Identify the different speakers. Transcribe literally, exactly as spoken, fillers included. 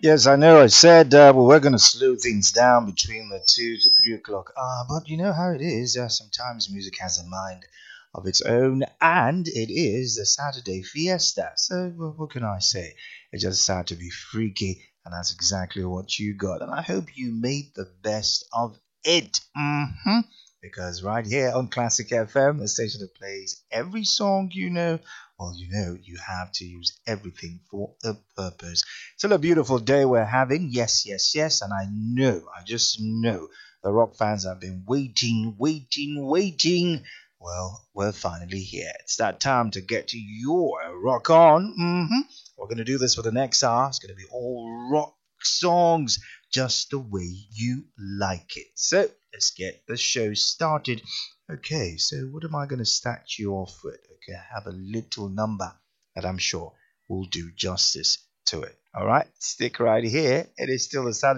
Speaker 1: Yes, I know. I said uh, well, we're going to slow things down between the two to three o'clock. Ah, but you know how it is. Uh, sometimes music has a mind of its own, and it is the Saturday fiesta. So what, what can I say? It just had to be freaky, and that's exactly what you got. And I hope you made the best of it. hmm Because right here on Classic F M, the station that plays every song you know, well, you know, you have to use everything for a purpose. Still a beautiful day we're having. Yes, yes, yes. And I know, I just know the rock fans have been waiting, waiting, waiting. Well, we're finally here. It's that time to get to your rock on. hmm We're going to do this for the next hour. It's going to be all rock songs just the way you like it. So let's get the show started. Okay, so what am I going to start you off with? Okay, I have a little number that I'm sure will do justice to it. All right, stick right here. It is still the Saturday.